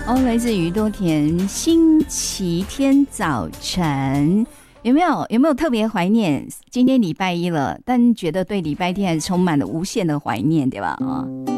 哦，来自宇多田，星期天早晨，有没有特别怀念？今天礼拜一了，但觉得对礼拜天还是充满了无限的怀念，对吧？